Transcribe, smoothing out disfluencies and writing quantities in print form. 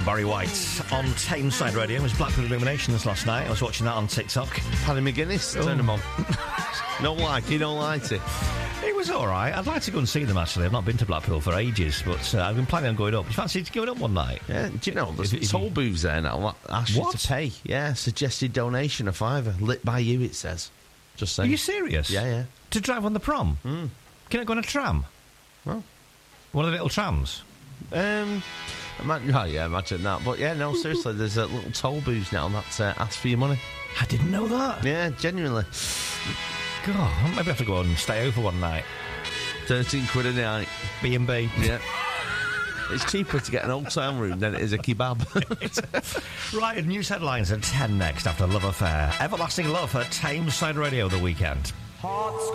Barry White on Tameside Radio. It was Blackpool Illuminations last night. I was watching that on TikTok. Paddy McGuinness, turn them on. Don't like it. It was all right. I'd like to go and see them, actually. I've not been to Blackpool for ages, but I've been planning on going up. You fancy going up one night? Yeah, do you know, there's toll booths there now. Ask you to pay. Yeah, suggested donation of £5. Lit by you, it says. Just saying. Are you serious? Yeah. To drive on the prom? Mm. Can I go on a tram? Well. One of the little trams? Imagine that. But yeah, no, seriously, there's a little toll booths now that ask for your money. I didn't know that. Yeah, genuinely. God, maybe I have to go and stay over one night. £13 a night. B&B. Yeah. It's cheaper to get an hotel room than it is a kebab. Right, news headlines at 10 next after Love Affair. Everlasting Love at Tameside Radio the weekend.